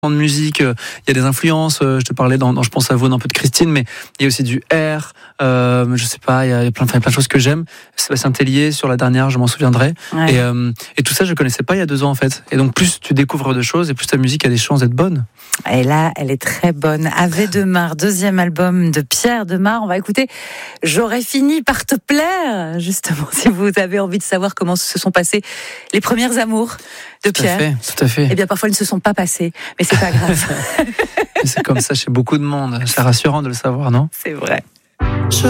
de musique, il y a des influences, je te parlais je pense à Vaughan, un peu de Christine, mais il y a aussi du R, je sais pas, il y a plein de choses que j'aime. Sébastien Tellier sur la dernière, je m'en souviendrai. Ouais. Et tout ça, je connaissais pas il y a 2 ans en fait. Et donc plus tu découvres de choses et plus ta musique a des chances d'être bonne. Et là, elle est très bonne. Ave de Mar, 2e album de Pierre Demar. On va écouter J'aurais fini par te plaire. Justement, si vous avez envie de savoir comment se sont passés les premiers amours de Pierre. Tout à fait. Eh bien, parfois, ils ne se sont pas passés, mais c'est pas grave. C'est comme ça chez beaucoup de monde. C'est rassurant de le savoir, non ? C'est vrai.